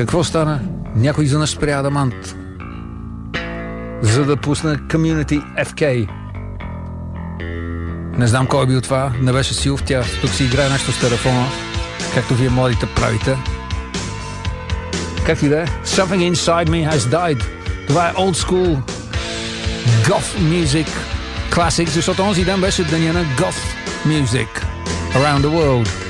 Какво стана? Някой изведнъж спря Адамант, за да пусне Community FK. Не знам кой е бил това, не беше Силов, тя тук си играе нещо с телефона, както вие младите правите. Как и да е? Something Inside Me Has Died. Това е old school goth music classic, защото онзи ден беше деня на goth music around the world.